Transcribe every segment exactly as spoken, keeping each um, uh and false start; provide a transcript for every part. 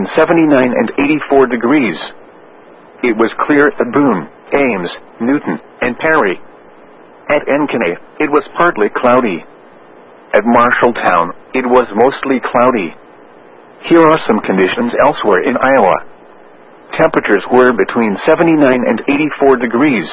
between seventy-nine and eighty-four degrees. It was clear at Boone, Ames, Newton, and Perry. At Encanay, it was partly cloudy. At Marshalltown, it was mostly cloudy. Here are some conditions elsewhere in Iowa. Temperatures were between seventy-nine and eighty-four degrees.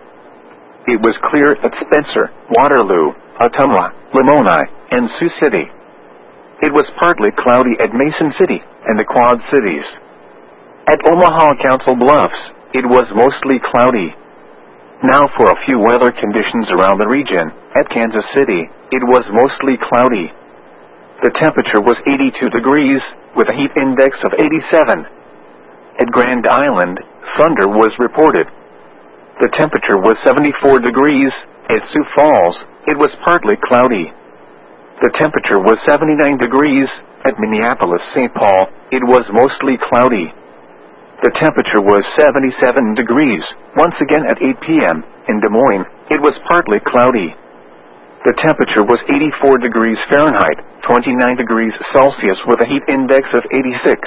It was clear at Spencer, Waterloo, Ottumwa, Lamoni, and Sioux City. It was partly cloudy at Mason City and the Quad Cities. At Omaha Council Bluffs, it was mostly cloudy. Now for a few weather conditions around the region. At Kansas City, it was mostly cloudy. The temperature was eighty-two degrees, with a heat index of eighty-seven. At Grand Island, thunder was reported. The temperature was seventy-four degrees. At Sioux Falls, it was partly cloudy. The temperature was seventy-nine degrees. At Minneapolis, Saint Paul, it was mostly cloudy. The temperature was seventy-seven degrees. Once again at eight p m in Des Moines, it was partly cloudy. The temperature was eighty-four degrees Fahrenheit, twenty-nine degrees Celsius with a heat index of eighty-six.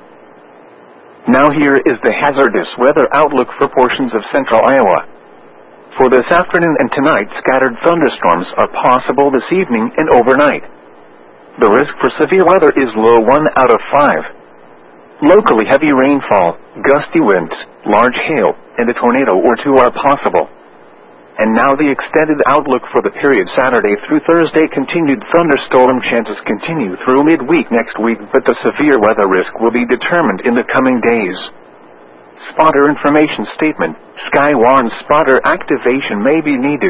Now here is the hazardous weather outlook for portions of central Iowa. For this afternoon and tonight, scattered thunderstorms are possible this evening and overnight. The risk for severe weather is low one out of five. Locally heavy rainfall, gusty winds, large hail, and a tornado or two are possible. And now the extended outlook for the period Saturday through Thursday. Continued thunderstorm chances continue through midweek next week, but the severe weather risk will be determined in the coming days. Spotter information statement. Sky warns spotter activation may be needed.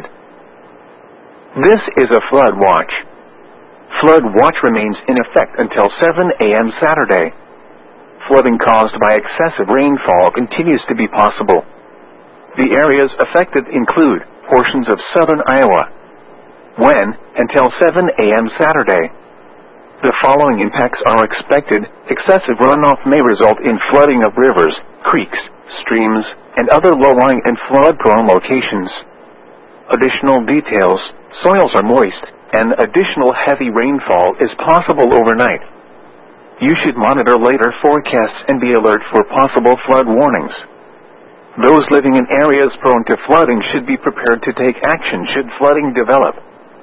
This is a flood watch. Flood watch remains in effect until seven a m Saturday. Flooding caused by excessive rainfall continues to be possible. The areas affected include portions of southern Iowa. When, until seven a m Saturday. The following impacts are expected. Excessive runoff may result in flooding of rivers, creeks, streams, and other low-lying and flood-prone locations. Additional details: soils are moist, and additional heavy rainfall is possible overnight. You should monitor later forecasts and be alert for possible flood warnings. Those living in areas prone to flooding should be prepared to take action should flooding develop.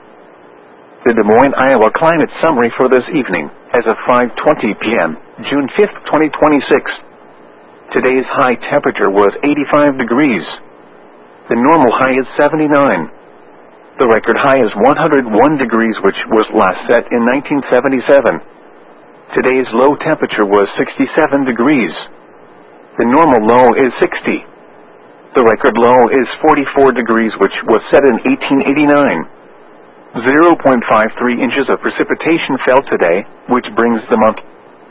The Des Moines, Iowa Climate Summary for this evening, as of five twenty p m, June fifth, twenty twenty-six. Today's high temperature was eighty-five degrees. The normal high is seventy-nine. The record high is one hundred one degrees, which was last set in nineteen seventy-seven. Today's low temperature was sixty-seven degrees. The normal low is sixty. The record low is forty-four degrees, which was set in eighteen eighty-nine. zero point five three inches of precipitation fell today, which brings the month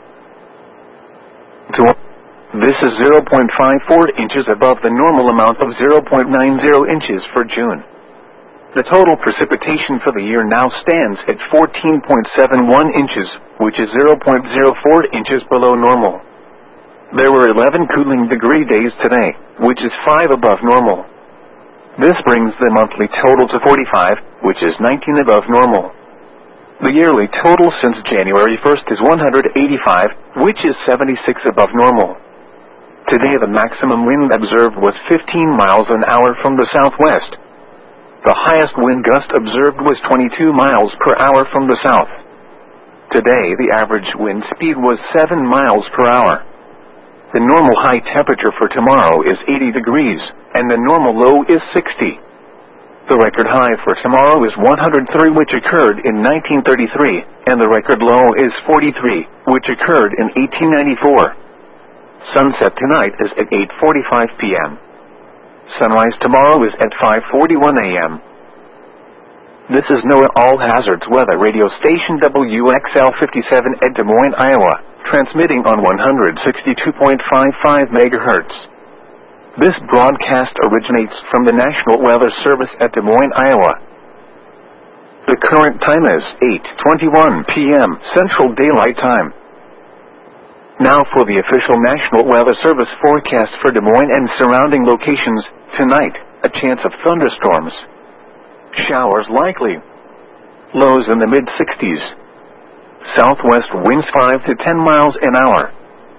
to. This is zero point five four inches above the normal amount of zero point nine zero inches for June. The total precipitation for the year now stands at fourteen point seven one inches, which is zero point zero four inches below normal. There were eleven cooling degree days today, which is five above normal. This brings the monthly total to forty-five, which is nineteen above normal. The yearly total since January first is one hundred eighty-five, which is seventy-six above normal. Today the maximum wind observed was fifteen miles an hour from the southwest. The highest wind gust observed was twenty-two miles per hour from the south. Today the average wind speed was seven miles per hour. The normal high temperature for tomorrow is eighty degrees, and the normal low is sixty. The record high for tomorrow is one hundred three, which occurred in nineteen thirty-three, and the record low is forty-three, which occurred in eighteen ninety-four. Sunset tonight is at eight forty-five p m Sunrise tomorrow is at five forty-one a m This is NOAA All Hazards Weather Radio Station W X L fifty-seven at Des Moines, Iowa, transmitting on one hundred sixty-two point five five megahertz. This broadcast originates from the National Weather Service at Des Moines, Iowa. The current time is eight twenty-one p m Central Daylight Time. Now for the official National Weather Service forecast for Des Moines and surrounding locations. Tonight, a chance of thunderstorms. Showers likely. Lows in the mid sixties. Southwest winds five to ten miles an hour.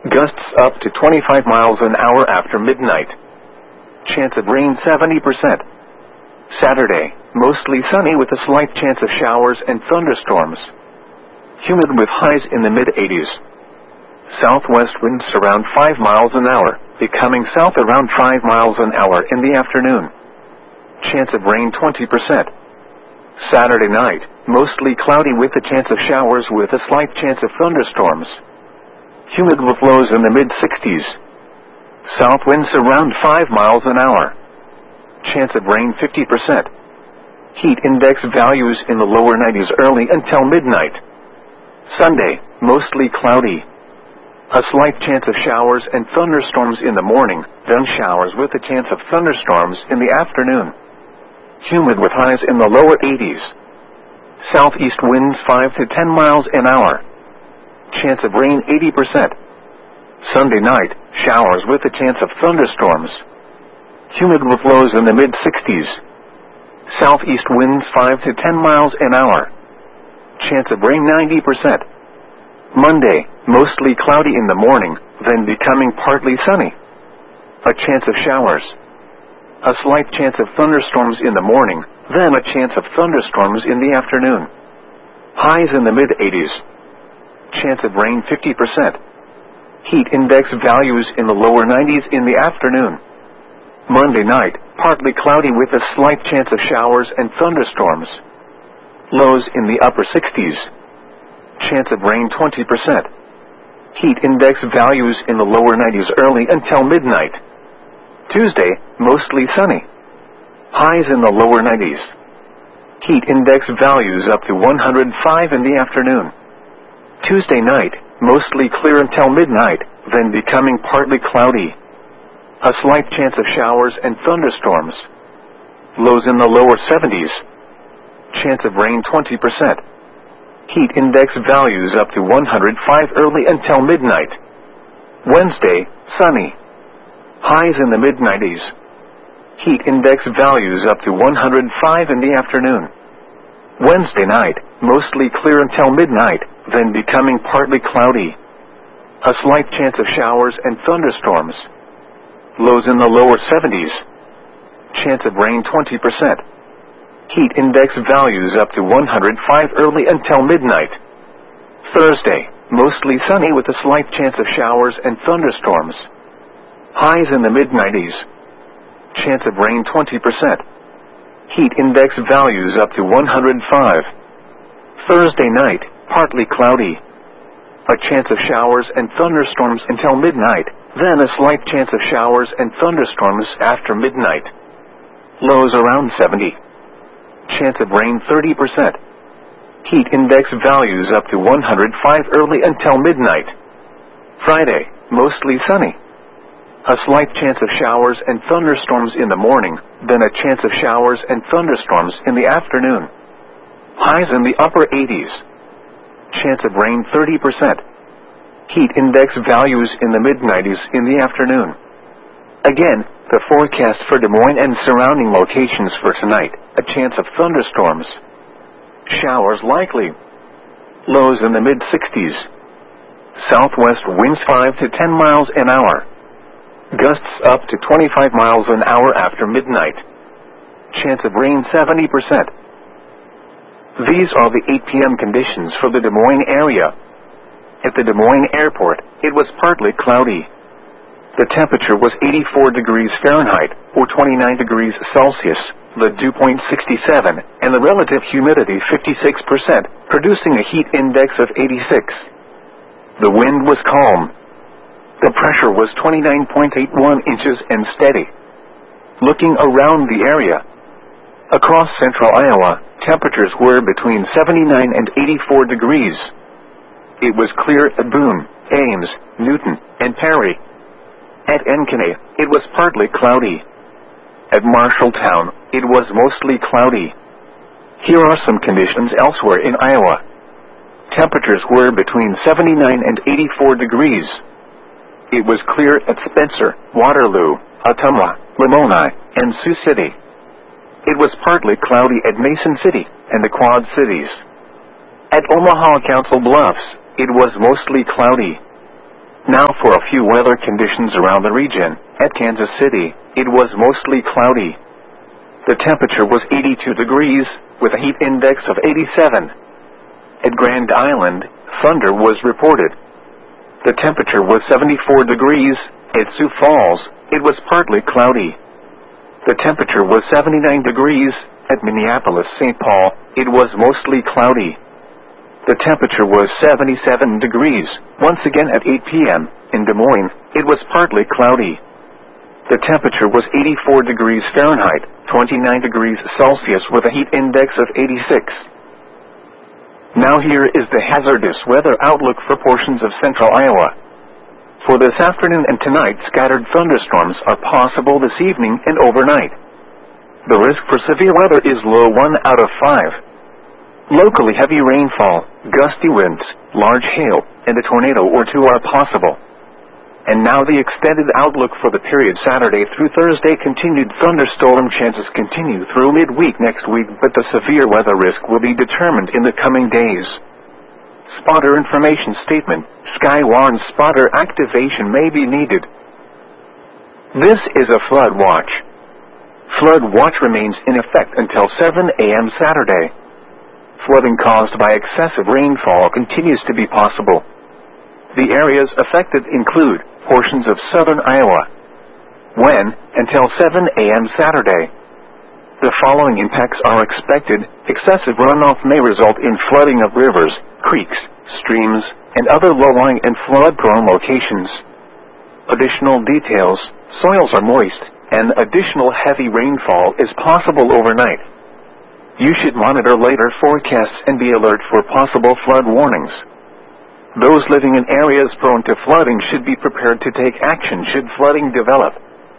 Gusts up to twenty-five miles an hour after midnight. Chance of rain seventy percent. Saturday, mostly sunny with a slight chance of showers and thunderstorms. Humid with highs in the mid-eighties. Southwest winds around five miles an hour, becoming south around five miles an hour in the afternoon. Chance of rain twenty percent. Saturday night, mostly cloudy with a chance of showers with a slight chance of thunderstorms. Humid with lows in the mid-sixties. South winds around five miles an hour. Chance of rain fifty percent. Heat index values in the lower nineties early until midnight. Sunday, mostly cloudy. A slight chance of showers and thunderstorms in the morning, then showers with a chance of thunderstorms in the afternoon. Humid with highs in the lower eighties. Southeast winds five to ten miles an hour. Chance of rain eighty percent. Sunday night, showers with a chance of thunderstorms. Humid with lows in the mid-sixties. Southeast winds five to ten miles an hour. Chance of rain ninety percent. Monday, mostly cloudy in the morning, then becoming partly sunny. A chance of showers. A slight chance of thunderstorms in the morning, then a chance of thunderstorms in the afternoon. Highs in the mid-eighties. Chance of rain fifty percent. Heat index values in the lower nineties in the afternoon. Monday night, partly cloudy with a slight chance of showers and thunderstorms. Lows in the upper sixties. Chance of rain twenty percent. Heat index values in the lower nineties early until midnight. Tuesday, mostly sunny. Highs in the lower nineties. Heat index values up to one hundred five in the afternoon. Tuesday night, mostly clear until midnight, then becoming partly cloudy. A slight chance of showers and thunderstorms. Lows in the lower seventies. Chance of rain twenty percent. Heat index values up to one hundred five early until midnight. Wednesday, sunny. Highs in the mid-nineties. Heat index values up to one hundred five in the afternoon. Wednesday night, mostly clear until midnight, then becoming partly cloudy. A slight chance of showers and thunderstorms. Lows in the lower seventies. Chance of rain twenty percent. Heat index values up to one hundred five early until midnight. Thursday, mostly sunny with a slight chance of showers and thunderstorms. Highs in the mid-nineties. Chance of rain twenty percent. Heat index values up to one hundred five. Thursday night, partly cloudy. A chance of showers and thunderstorms until midnight, then a slight chance of showers and thunderstorms after midnight. Lows around seventy. Chance of rain thirty percent. Heat index values up to one hundred five early until midnight. Friday, mostly sunny. A slight chance of showers and thunderstorms in the morning, then a chance of showers and thunderstorms in the afternoon. Highs in the upper eighties. Chance of rain thirty percent. Heat index values in the mid-nineties in the afternoon. Again, the forecast for Des Moines and surrounding locations for tonight, a chance of thunderstorms. Showers likely. Lows in the mid-sixties. Southwest winds five to ten miles an hour. Gusts up to twenty-five miles an hour after midnight. Chance of rain seventy percent. These are the eight p.m. conditions for the Des Moines area. At the Des Moines airport, it was partly cloudy. The temperature was eighty-four degrees Fahrenheit, or twenty-nine degrees Celsius, the dew point sixty-seven, and the relative humidity fifty-six percent, producing a heat index of eighty-six. The wind was calm. The pressure was twenty-nine point eight one inches and steady. Looking around the area, across central Iowa, temperatures were between seventy-nine and eighty-four degrees. It was clear at Boone, Ames, Newton, and Perry. At Ankeny, it was partly cloudy. At Marshalltown, it was mostly cloudy. Here are some conditions elsewhere in Iowa. Temperatures were between seventy-nine and eighty-four degrees. It was clear at Spencer, Waterloo, Ottumwa, Lamoni, and Sioux City. It was partly cloudy at Mason City and the Quad Cities. At Omaha Council Bluffs, it was mostly cloudy. Now for a few weather conditions around the region. At Kansas City, it was mostly cloudy. The temperature was eighty-two degrees, with a heat index of eighty-seven. At Grand Island, thunder was reported. The temperature was seventy-four degrees. At Sioux Falls, it was partly cloudy. The temperature was seventy-nine degrees. At Minneapolis, Saint Paul, it was mostly cloudy. The temperature was seventy-seven degrees. Once again at eight p m in Des Moines, it was partly cloudy. The temperature was eighty-four degrees Fahrenheit, twenty-nine degrees Celsius with a heat index of eighty-six. Now here is the hazardous weather outlook for portions of central Iowa. For this afternoon and tonight, scattered thunderstorms are possible this evening and overnight. The risk for severe weather is low one out of five. Locally heavy rainfall, gusty winds, large hail, and a tornado or two are possible. And now the extended outlook for the period Saturday through Thursday. Continued thunderstorm chances continue through midweek next week, but the severe weather risk will be determined in the coming days. Spotter information statement. Sky warns spotter activation may be needed. This is a flood watch. Flood watch remains in effect until seven a m Saturday. Flooding caused by excessive rainfall continues to be possible. The areas affected include portions of southern Iowa. When, until seven a m Saturday. The following impacts are expected. Excessive runoff may result in flooding of rivers, creeks, streams, and other low-lying and flood-prone locations. Additional details: soils are moist, and additional heavy rainfall is possible overnight. You should monitor later forecasts and be alert for possible flood warnings. Those living in areas prone to flooding should be prepared to take action should flooding develop.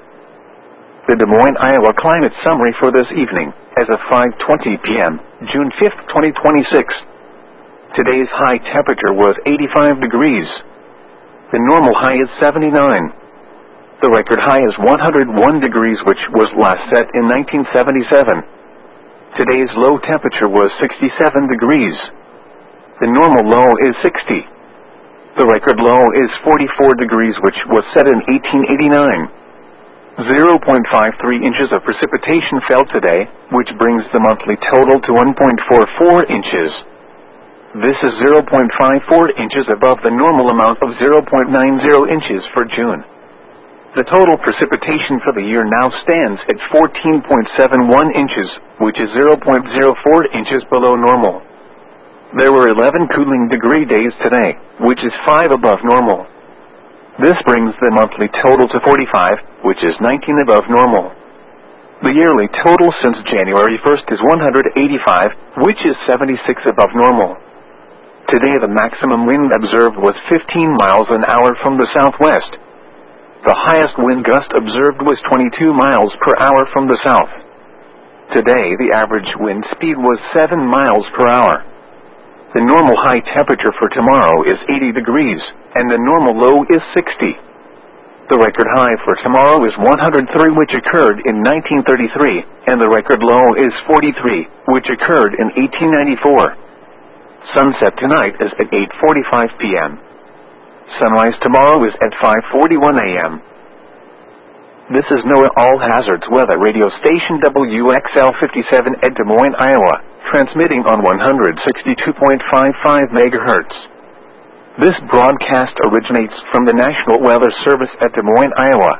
The Des Moines, Iowa climate summary for this evening, as of five twenty p m, June fifth, twenty twenty-six. Today's high temperature was eighty-five degrees. The normal high is seventy-nine. The record high is one hundred one degrees, which was last set in nineteen seventy-seven. Today's low temperature was sixty-seven degrees. The normal low is sixty. The record low is forty-four degrees, which was set in eighteen eighty-nine. zero point five three inches of precipitation fell today, which brings the monthly total to one point four four inches. This is zero point five four inches above the normal amount of zero point nine zero inches for June. The total precipitation for the year now stands at fourteen point seven one inches, which is zero point zero four inches below normal. There were eleven cooling degree days today, which is five above normal. This brings the monthly total to forty-five, which is nineteen above normal. The yearly total since January first is one hundred eighty-five, which is seventy-six above normal. Today the maximum wind observed was fifteen miles an hour from the southwest. The highest wind gust observed was twenty-two miles per hour from the south. Today the average wind speed was seven miles per hour. The normal high temperature for tomorrow is eighty degrees, and the normal low is sixty. The record high for tomorrow is one hundred three, which occurred in nineteen thirty-three, and the record low is forty-three, which occurred in eighteen ninety-four. Sunset tonight is at eight forty-five p m Sunrise tomorrow is at five forty-one a m This is NOAA All Hazards Weather Radio Station W X L fifty-seven at Des Moines, Iowa, transmitting on one hundred sixty-two point five five megahertz. This broadcast originates from the National Weather Service at Des Moines, Iowa.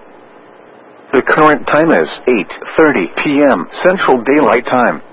The current time is eight thirty p m Central Daylight Time.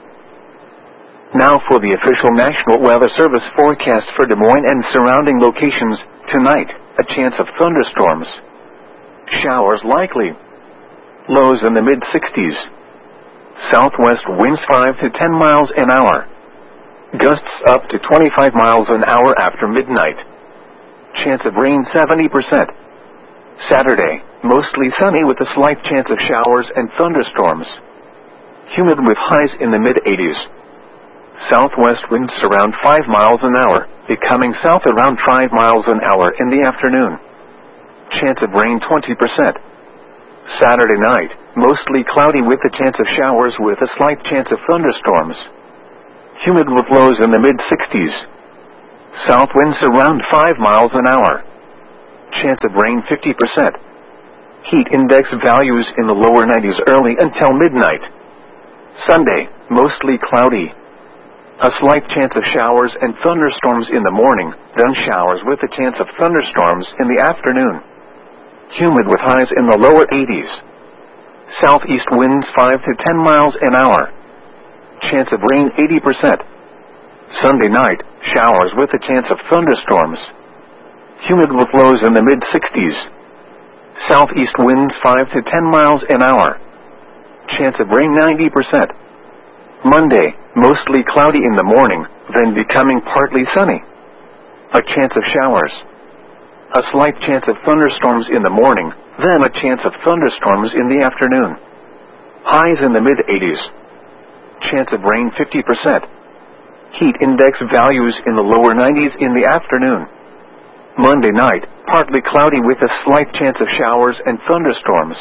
Now for the official National Weather Service forecast for Des Moines and surrounding locations. Tonight, a chance of thunderstorms. Showers likely. Lows in the mid sixties. Southwest winds five to ten miles an hour. Gusts up to twenty-five miles an hour after midnight. Chance of rain seventy percent. Saturday, mostly sunny with a slight chance of showers and thunderstorms. Humid with highs in the mid eighties. Southwest winds around five miles an hour, becoming south around five miles an hour in the afternoon. Chance of rain twenty percent. Saturday night, mostly cloudy with a chance of showers with a slight chance of thunderstorms. Humid with lows in the mid sixties. South winds around five miles an hour. Chance of rain fifty percent. Heat index values in the lower nineties early until midnight. Sunday, mostly cloudy. A slight chance of showers and thunderstorms in the morning, then showers with a chance of thunderstorms in the afternoon. Humid with highs in the lower eighties. Southeast winds five to ten miles an hour. Chance of rain eighty percent. Sunday night, showers with a chance of thunderstorms. Humid with lows in the mid-sixties. Southeast winds five to ten miles an hour. Chance of rain ninety percent. Monday, mostly cloudy in the morning, then becoming partly sunny. A chance of showers. A slight chance of thunderstorms in the morning, then a chance of thunderstorms in the afternoon. Highs in the mid-eighties. Chance of rain fifty percent. Heat index values in the lower nineties in the afternoon. Monday night, partly cloudy with a slight chance of showers and thunderstorms.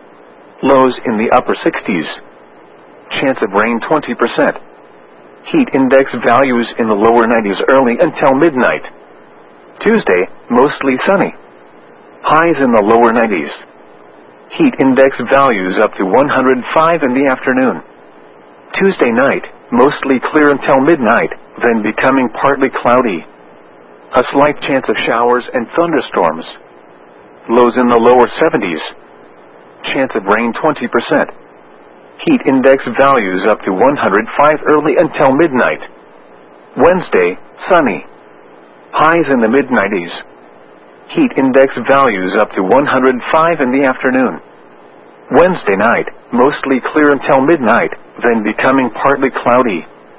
Lows in the upper sixties. Chance of rain twenty percent. Heat index values in the lower nineties early until midnight. Tuesday, mostly sunny. Highs in the lower nineties. Heat index values up to one hundred five in the afternoon. Tuesday night, mostly clear until midnight, then becoming partly cloudy. A slight chance of showers and thunderstorms. Lows in the lower seventies. Chance of rain twenty percent. Heat index values up to one hundred five early until midnight. Wednesday, sunny. Highs in the mid-nineties. Heat index values up to one hundred five in the afternoon. Wednesday night, mostly clear until midnight, then becoming partly cloudy.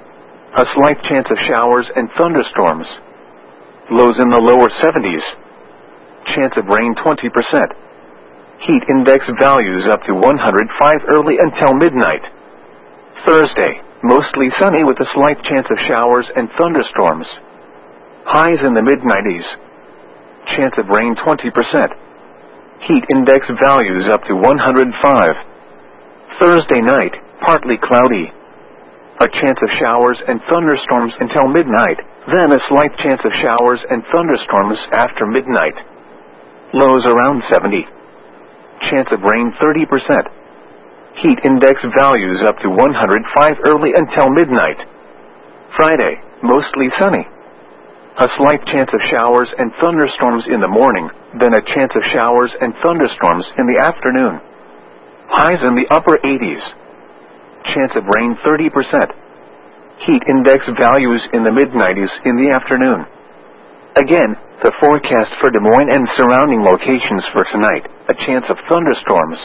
A slight chance of showers and thunderstorms. Lows in the lower seventies. Chance of rain twenty percent. Heat index values up to one hundred five early until midnight. Thursday, mostly sunny with a slight chance of showers and thunderstorms. Highs in the mid-nineties. Chance of rain twenty percent. Heat index values up to one hundred five. Thursday night, partly cloudy. A chance of showers and thunderstorms until midnight, then a slight chance of showers and thunderstorms after midnight. Lows around seventy. Chance of rain thirty percent. Heat index values up to one hundred five early until midnight. Friday, mostly sunny. A slight chance of showers and thunderstorms in the morning, then a chance of showers and thunderstorms in the afternoon. Highs in the upper eighties. Chance of rain thirty percent. Heat index values in the mid-nineties in the afternoon. Again, the forecast for Des Moines and surrounding locations for tonight, a chance of thunderstorms.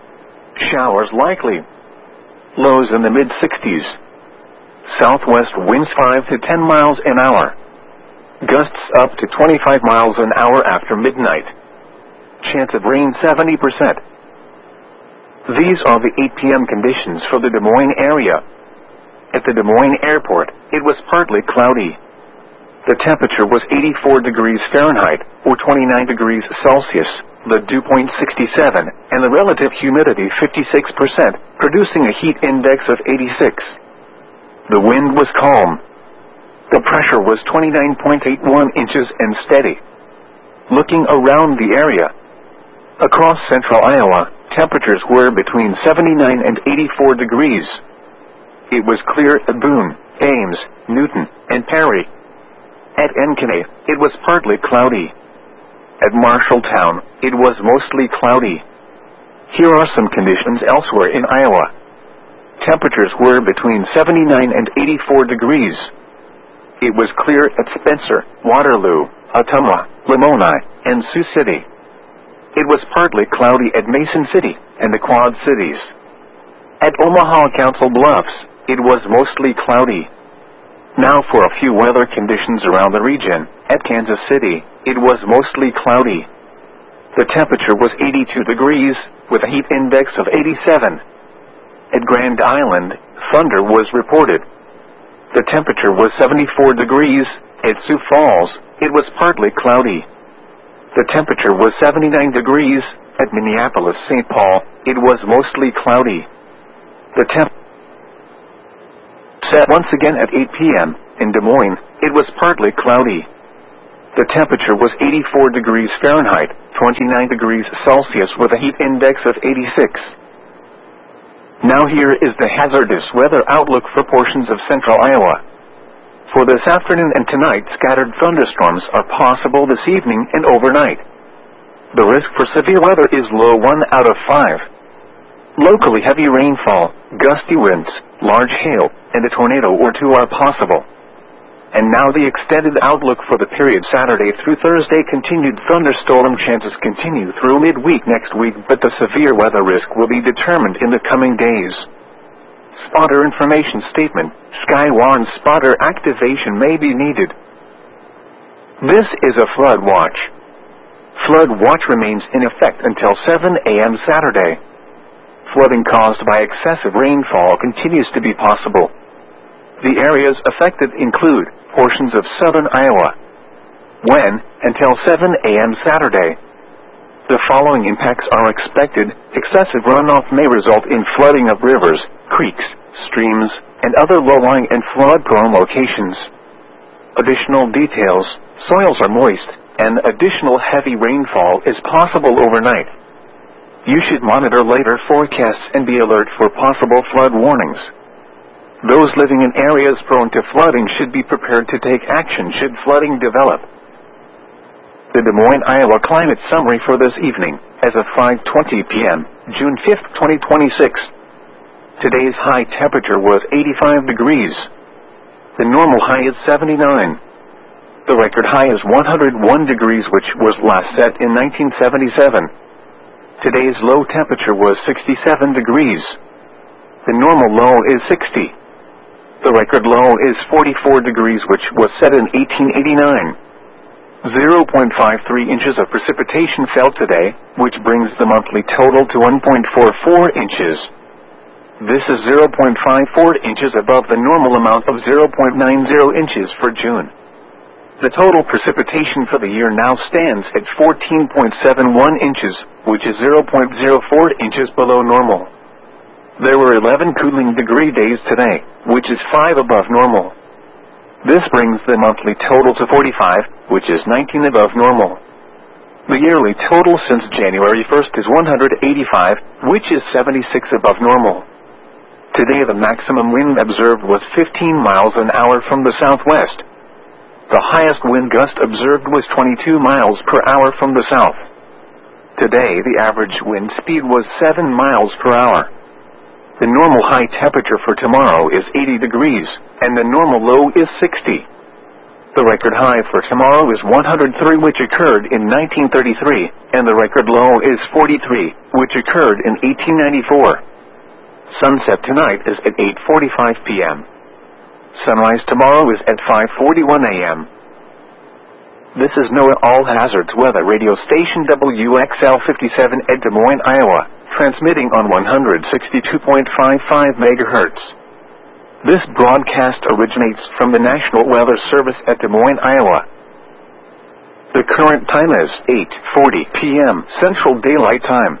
Showers likely. Lows in the mid-sixties. Southwest winds five to ten miles an hour. Gusts up to twenty-five miles an hour after midnight. Chance of rain seventy percent. These are the eight p m conditions for the Des Moines area. At the Des Moines Airport, it was partly cloudy. The temperature was eighty-four degrees Fahrenheit, or twenty-nine degrees Celsius, the dew point sixty-seven, and the relative humidity fifty-six percent, producing a heat index of eighty-six. The wind was calm. The pressure was twenty-nine point eight one inches and steady. Looking around the area, across central Iowa, temperatures were between seventy-nine and eighty-four degrees. It was clear at Boone, Ames, Newton, and Perry. At Ankeny, it was partly cloudy. At Marshalltown, it was mostly cloudy. Here are some conditions elsewhere in Iowa. Temperatures were between seventy-nine and eighty-four degrees. It was clear at Spencer, Waterloo, Ottumwa, Lamoni, and Sioux City. It was partly cloudy at Mason City and the Quad Cities. At Omaha Council Bluffs, it was mostly cloudy. Now for a few weather conditions around the region. At Kansas City, it was mostly cloudy. The temperature was eighty-two degrees, with a heat index of eighty-seven. At Grand Island, thunder was reported. The temperature was seventy-four degrees. At Sioux Falls, it was partly cloudy. The temperature was seventy-nine degrees. At Minneapolis, Saint Paul, it was mostly cloudy. The temp set once again at eight p m In Des Moines, it was partly cloudy. The temperature was eighty-four degrees Fahrenheit, twenty-nine degrees Celsius with a heat index of eighty-six. Now here is the hazardous weather outlook for portions of central Iowa. For this afternoon and tonight, scattered thunderstorms are possible this evening and overnight. The risk for severe weather is low one out of five. Locally heavy rainfall, gusty winds, large hail, and a tornado or two are possible. And now the extended outlook for the period Saturday through Thursday. Continued thunderstorm chances continue through midweek next week, but the severe weather risk will be determined in the coming days. Spotter information statement. Sky warns spotter activation may be needed. This is a flood watch. Flood watch remains in effect until seven a m Saturday. Flooding caused by excessive rainfall continues to be possible. The areas affected include portions of southern Iowa. When, until seven a m Saturday. The following impacts are expected. Excessive runoff may result in flooding of rivers, creeks, streams, and other low-lying and flood-prone locations. Additional details: soils are moist, and additional heavy rainfall is possible overnight. You should monitor later forecasts and be alert for possible flood warnings. Those living in areas prone to flooding should be prepared to take action should flooding develop. The Des Moines, Iowa climate summary for this evening, as of five twenty p m, June fifth, twenty twenty-six. Today's high temperature was eighty-five degrees. The normal high is seventy-nine. The record high is one hundred one degrees, which was last set in nineteen seventy-seven. Today's low temperature was sixty-seven degrees. The normal low is sixty. The record low is forty-four degrees, which was set in eighteen eighty-nine. zero point five three inches of precipitation fell today, which brings the monthly total to one point four four inches. This is zero point five four inches above the normal amount of zero point nine zero inches for June. The total precipitation for the year now stands at fourteen point seven one inches, which is zero point zero four inches below normal. There were eleven cooling degree days today, which is five above normal. This brings the monthly total to forty-five, which is nineteen above normal. The yearly total since January first is one hundred eighty-five, which is seventy-six above normal. Today the maximum wind observed was fifteen miles an hour from the southwest. The highest wind gust observed was twenty-two miles per hour from the south. Today the average wind speed was seven miles per hour. The normal high temperature for tomorrow is eighty degrees, and the normal low is sixty. The record high for tomorrow is one hundred three, which occurred in nineteen thirty-three, and the record low is forty-three, which occurred in eighteen ninety-four. Sunset tonight is at eight forty-five p m Sunrise tomorrow is at five forty-one a m This is NOAA All Hazards Weather Radio Station W X L fifty-seven at Des Moines, Iowa, transmitting on one hundred sixty-two point five five megahertz. This broadcast originates from the National Weather Service at Des Moines, Iowa. The current time is eight forty p m Central Daylight Time.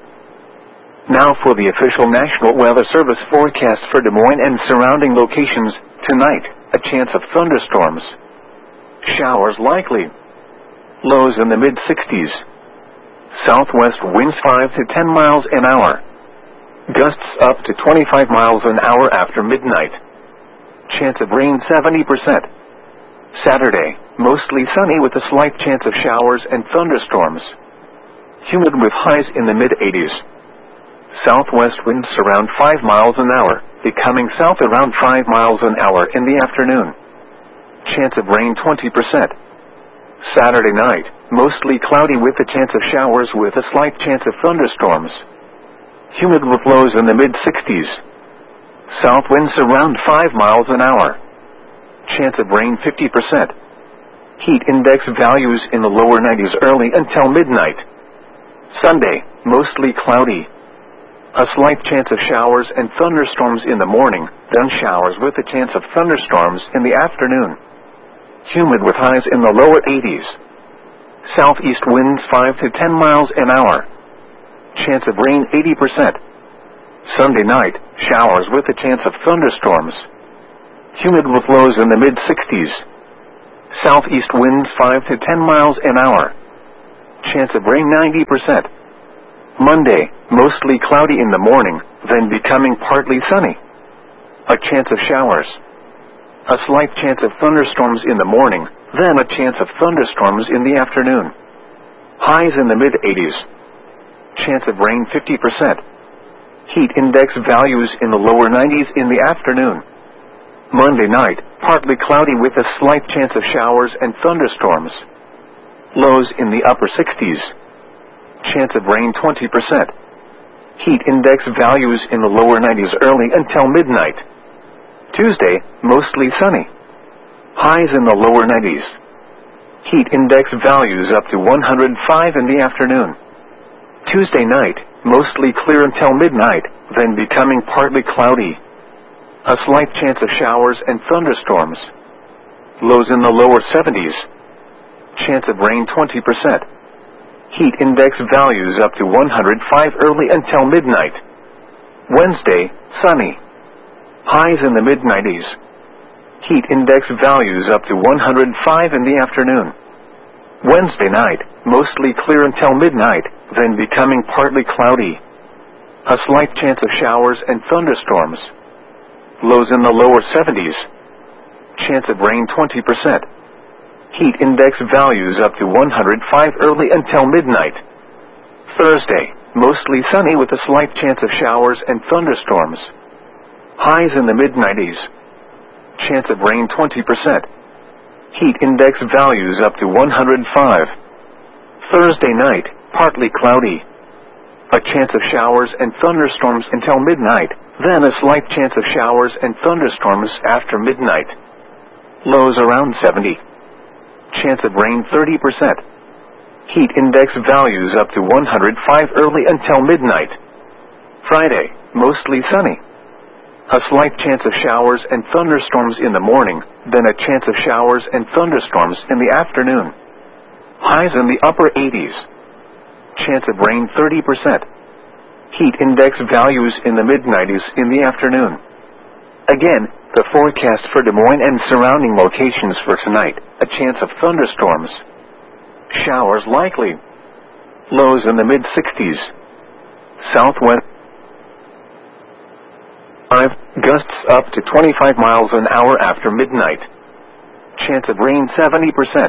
Now for the official National Weather Service forecast for Des Moines and surrounding locations. Tonight, a chance of thunderstorms. Showers likely. Lows in the mid sixties. Southwest winds five to ten miles an hour. Gusts up to twenty-five miles an hour after midnight. Chance of rain seventy percent. Saturday, mostly sunny with a slight chance of showers and thunderstorms. Humid with highs in the mid eighties. Southwest winds around five miles an hour, becoming south around five miles an hour in the afternoon. Chance of rain twenty percent. Saturday night, mostly cloudy with a chance of showers with a slight chance of thunderstorms. Humid with lows in the mid sixties. South winds around five miles an hour. Chance of rain fifty percent. Heat index values in the lower nineties early until midnight. Sunday, mostly cloudy. A slight chance of showers and thunderstorms in the morning, then showers with a chance of thunderstorms in the afternoon. Humid with highs in the lower eighties. Southeast winds five to ten miles an hour. Chance of rain eighty percent. Sunday night, showers with a chance of thunderstorms. Humid with lows in the mid sixties. Southeast winds five to ten miles an hour. Chance of rain ninety percent. Monday, mostly cloudy in the morning, then becoming partly sunny. A chance of showers. A slight chance of thunderstorms in the morning, then a chance of thunderstorms in the afternoon. Highs in the mid eighties. Chance of rain fifty percent. Heat index values in the lower nineties in the afternoon. Monday night, partly cloudy with a slight chance of showers and thunderstorms. Lows in the upper sixties. Chance of rain twenty percent. Heat index values in the lower nineties early until midnight. Tuesday, mostly sunny. Highs in the lower nineties. Heat index values up to one hundred five in the afternoon. Tuesday night, mostly clear until midnight, then becoming partly cloudy. A slight chance of showers and thunderstorms. Lows in the lower seventies. Chance of rain twenty percent. Heat index values up to one hundred five early until midnight. Wednesday, sunny. Highs in the mid nineties. Heat index values up to one hundred five in the afternoon. Wednesday night, mostly clear until midnight, then becoming partly cloudy. A slight chance of showers and thunderstorms. Lows in the lower seventies. Chance of rain twenty percent. Heat index values up to one hundred five early until midnight. Thursday, mostly sunny with a slight chance of showers and thunderstorms. Highs in the mid nineties. Chance of rain twenty percent. Heat index values up to one hundred five. Thursday night, partly cloudy. A chance of showers and thunderstorms until midnight, then a slight chance of showers and thunderstorms after midnight. Lows around seventy. Chance of rain thirty percent. Heat index values up to one hundred five early until midnight. Friday, mostly sunny. A slight chance of showers and thunderstorms in the morning, then a chance of showers and thunderstorms in the afternoon. Highs in the upper eighties. Chance of rain thirty percent. Heat index values in the mid nineties in the afternoon. Again, the forecast for Des Moines and surrounding locations for tonight, a chance of thunderstorms. Showers likely. Lows in the mid sixties. Southwest. five, gusts up to twenty-five miles an hour after midnight. Chance of rain seventy percent.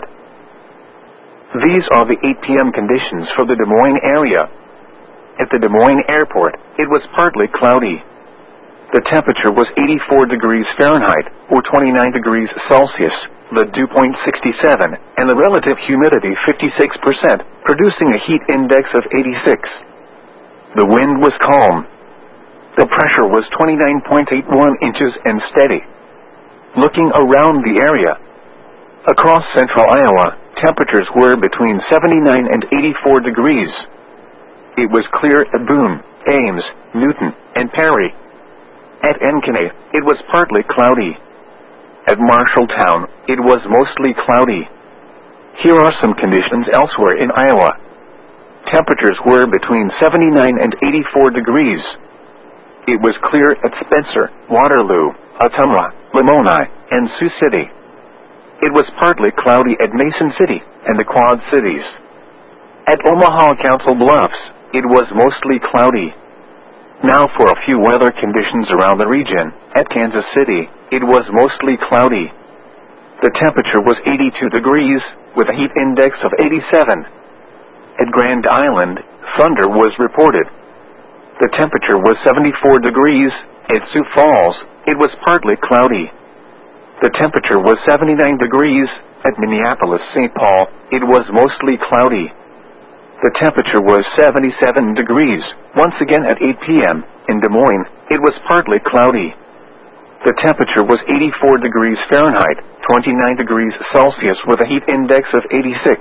These are the eight p m conditions for the Des Moines area. At the Des Moines airport, it was partly cloudy. The temperature was eighty-four degrees Fahrenheit, or twenty-nine degrees Celsius, the dew point sixty-seven, and the relative humidity fifty-six percent, producing a heat index of eighty-six. The wind was calm. The pressure was twenty-nine point eight one inches and steady. Looking around the area, across central Iowa, temperatures were between seventy-nine and eighty-four degrees. It was clear at Boone, Ames, Newton, and Perry. At Ankeny, it was partly cloudy. At Marshalltown, it was mostly cloudy. Here are some conditions elsewhere in Iowa. Temperatures were between seventy-nine and eighty-four degrees. It was clear at Spencer, Waterloo, Ottumwa, Lamoni, and Sioux City. It was partly cloudy at Mason City and the Quad Cities. At Omaha Council Bluffs, it was mostly cloudy. Now for a few weather conditions around the region. At Kansas City, it was mostly cloudy. The temperature was eighty-two degrees, with a heat index of eighty-seven. At Grand Island, thunder was reported. The temperature was seventy-four degrees. At Sioux Falls, it was partly cloudy. The temperature was seventy-nine degrees. At Minneapolis, Saint Paul, it was mostly cloudy. The temperature was seventy-seven degrees. Once again at eight p m in Des Moines, it was partly cloudy. The temperature was eighty-four degrees Fahrenheit, twenty-nine degrees Celsius with a heat index of eighty-six.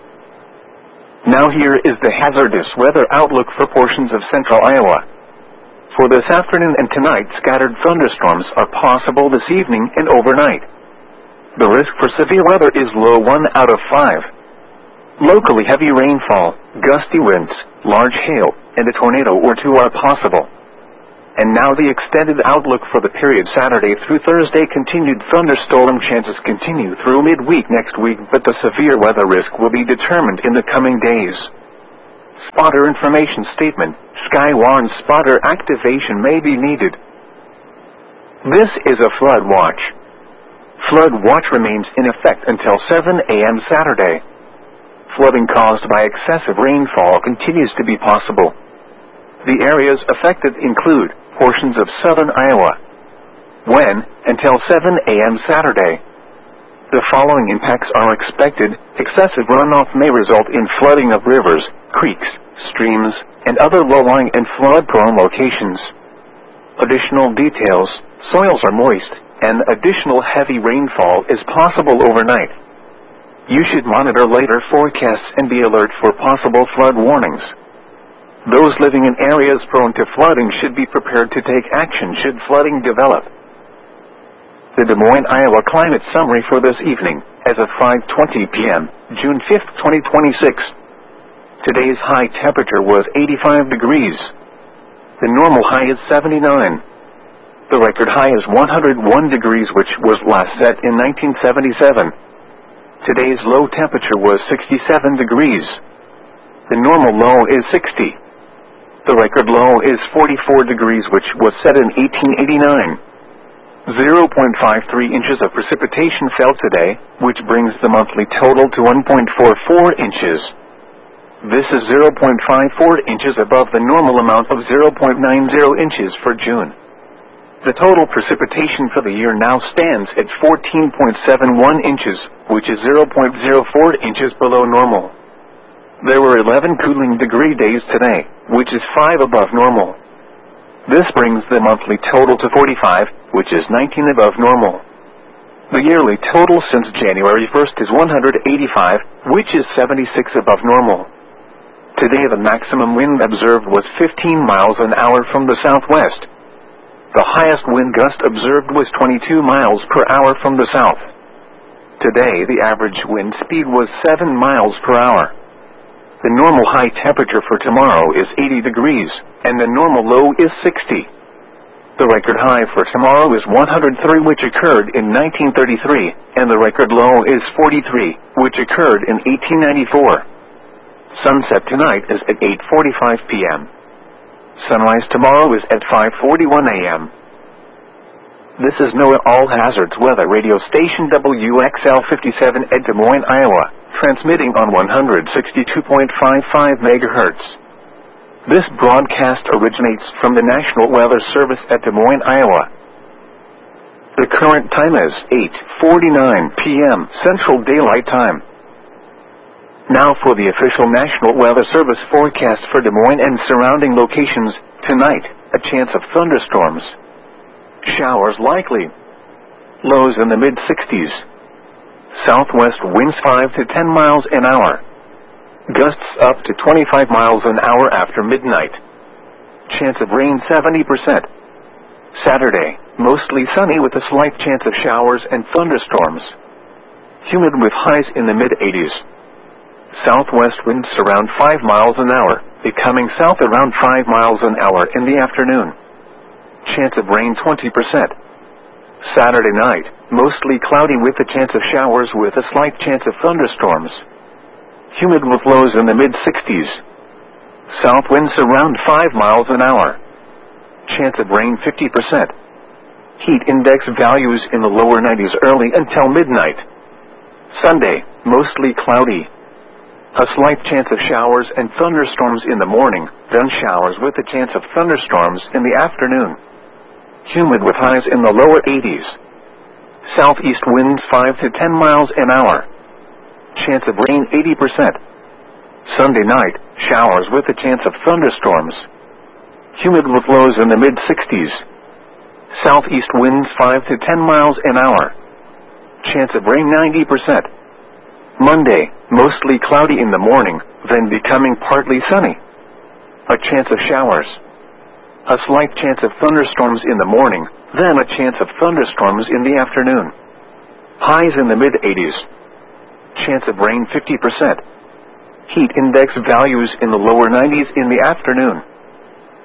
Now here is the hazardous weather outlook for portions of central Iowa. For this afternoon and tonight, scattered thunderstorms are possible this evening and overnight. The risk for severe weather is low one out of five. Locally heavy rainfall, gusty winds, large hail, and a tornado or two are possible. And now the extended outlook for the period Saturday through Thursday. Continued thunderstorm chances continue through midweek next week, but the severe weather risk will be determined in the coming days. Spotter information statement. Sky warns spotter activation may be needed. This is a flood watch. Flood watch remains in effect until seven a m Saturday. Flooding caused by excessive rainfall continues to be possible. The areas affected include portions of southern Iowa. When, until seven a m Saturday. The following impacts are expected. Excessive runoff may result in flooding of rivers, creeks, streams, and other low-lying and flood-prone locations. Additional details: soils are moist, and additional heavy rainfall is possible overnight. You should monitor later forecasts and be alert for possible flood warnings. Those living in areas prone to flooding should be prepared to take action should flooding develop. The Des Moines, Iowa climate summary for this evening, as of five twenty p m, June fifth, twenty twenty-six. Today's high temperature was eighty-five degrees. The normal high is seventy-nine. The record high is one hundred one degrees, which was last set in nineteen seventy-seven. Today's low temperature was sixty-seven degrees. The normal low is sixty. The record low is forty-four degrees, which was set in eighteen eighty-nine. zero point five three inches of precipitation fell today, which brings the monthly total to one point four four inches. This is zero point five four inches above the normal amount of zero point nine zero inches for June. The total precipitation for the year now stands at fourteen point seven one inches, which is zero point zero four inches below normal. There were eleven cooling degree days today, which is five above normal. This brings the monthly total to forty-five, which is nineteen above normal. The yearly total since January first is one hundred eighty-five, which is seventy-six above normal. Today the maximum wind observed was fifteen miles an hour from the southwest. The highest wind gust observed was twenty-two miles per hour from the south. Today the average wind speed was seven miles per hour. The normal high temperature for tomorrow is eighty degrees, and the normal low is sixty. The record high for tomorrow is one hundred three, which occurred in nineteen thirty-three, and the record low is forty-three, which occurred in eighteen ninety-four. Sunset tonight is at eight forty-five p m Sunrise tomorrow is at five forty-one a m This is NOAA All Hazards Weather Radio Station W X L fifty-seven at Des Moines, Iowa, transmitting on one hundred sixty-two point five five megahertz. This broadcast originates from the National Weather Service at Des Moines, Iowa. The current time is eight forty-nine p m Central Daylight Time. Now for the official National Weather Service forecast for Des Moines and surrounding locations. Tonight, a chance of thunderstorms. Showers likely. Lows in the mid sixties. Southwest winds five to ten miles an hour. Gusts up to twenty-five miles an hour after midnight. Chance of rain seventy percent. Saturday, mostly sunny with a slight chance of showers and thunderstorms. Humid with highs in the mid eighties. Southwest winds around five miles an hour, becoming south around five miles an hour in the afternoon. Chance of rain twenty percent. Saturday night, mostly cloudy with a chance of showers with a slight chance of thunderstorms. Humid with lows in the mid sixties. South winds around five miles an hour. Chance of rain fifty percent. Heat index values in the lower nineties early until midnight. Sunday, mostly cloudy. A slight chance of showers and thunderstorms in the morning, then showers with a chance of thunderstorms in the afternoon. Humid with highs in the lower eighties. Southeast winds five to ten miles an hour. Chance of rain eighty percent. Sunday night, showers with a chance of thunderstorms. Humid with lows in the mid sixties. Southeast winds five to ten miles an hour. Chance of rain ninety percent. Monday, mostly cloudy in the morning, then becoming partly sunny. A chance of showers. A slight chance of thunderstorms in the morning, then a chance of thunderstorms in the afternoon. Highs in the mid eighties. Chance of rain fifty percent. Heat index values in the lower nineties in the afternoon.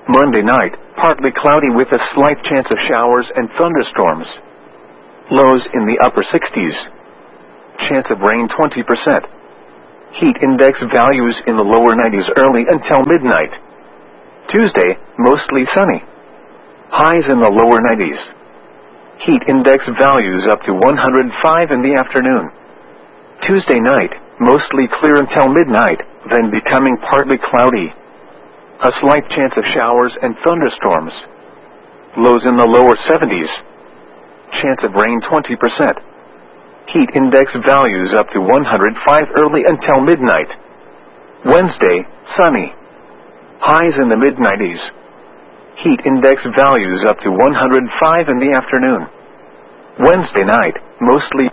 Monday night, partly cloudy with a slight chance of showers and thunderstorms. Lows in the upper sixties. Chance of rain twenty percent. Heat index values in the lower nineties early until midnight. Tuesday, mostly sunny. Highs in the lower nineties. Heat index values up to one hundred five in the afternoon. Tuesday night, mostly clear until midnight, then becoming partly cloudy. A slight chance of showers and thunderstorms. Lows in the lower seventies. Chance of rain twenty percent. Heat index values up to one hundred five early until midnight. Wednesday, sunny. Highs in the mid nineties. Heat index values up to one hundred five in the afternoon. Wednesday night, mostly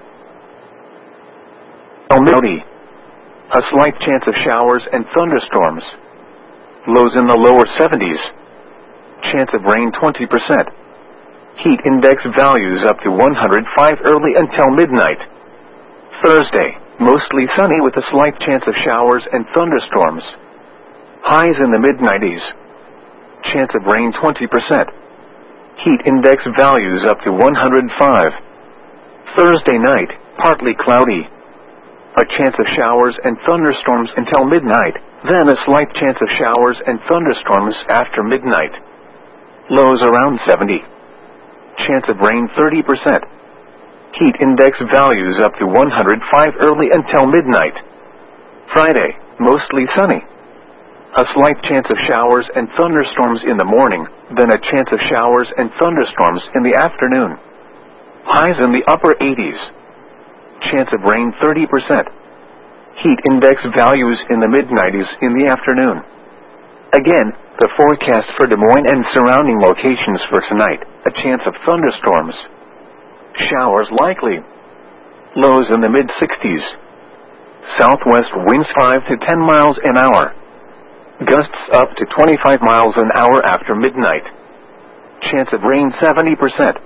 cloudy. A slight chance of showers and thunderstorms. Lows in the lower seventies. Chance of rain twenty percent. Heat index values up to one hundred five early until midnight. Thursday, mostly sunny with a slight chance of showers and thunderstorms. Highs in the mid nineties. Chance of rain twenty percent. Heat index values up to one hundred five. Thursday night, partly cloudy. A chance of showers and thunderstorms until midnight, then a slight chance of showers and thunderstorms after midnight. Lows around seventy. Chance of rain thirty percent. Heat index values up to one hundred five early until midnight. Friday, mostly sunny. A slight chance of showers and thunderstorms in the morning, then a chance of showers and thunderstorms in the afternoon. Highs in the upper eighties. Chance of rain thirty percent. Heat index values in the mid nineties in the afternoon. Again, the forecast for Des Moines and surrounding locations for tonight, a chance of thunderstorms. Showers likely. Lows in the mid sixties. Southwest winds five to ten miles an hour. Gusts up to twenty-five miles an hour after midnight. Chance of rain seventy percent.